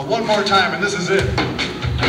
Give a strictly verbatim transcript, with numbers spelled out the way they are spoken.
Uh, one more time, and this is it.